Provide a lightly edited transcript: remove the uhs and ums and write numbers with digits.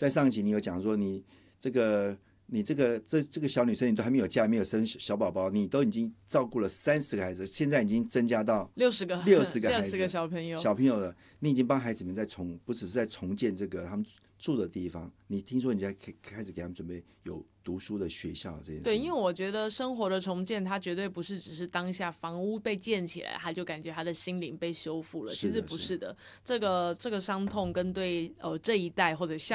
在上一集你有讲说这个小女生你都还没有嫁，没有生小宝宝，你都已经照顾了30个孩子，现在已经增加到 60个孩子，60个小朋友了。你已经帮孩子们不只是在重建这个他们住的地方，你听说你在开始给他们准备有读书的学校这件事。 对，因为我觉得生活的重建，它绝对不是只是当下房屋被建起来，他就感觉他的心灵被修复了，其实不是的。这个伤痛跟对这一代或者下